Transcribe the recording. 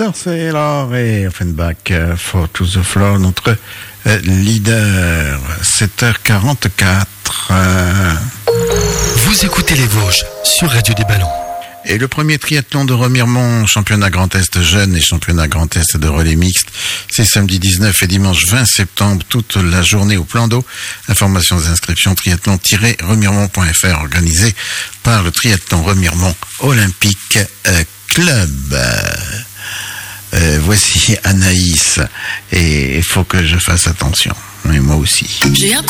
Peter Saylor et Offenbach, For to the Floor, notre leader. 7h44. Vous écoutez les Vosges sur Radio des Ballons. Et le premier triathlon de Remiremont, championnat Grand Est jeune et championnat Grand Est de relais mixte, c'est samedi 19 et dimanche 20 septembre, toute la journée au plan d'eau. Informations et inscriptions triathlon-remiremont.fr, organisé par le triathlon Remiremont Olympique Club. Voici Anaïs, et il faut que je fasse attention, mais moi aussi. J'ai un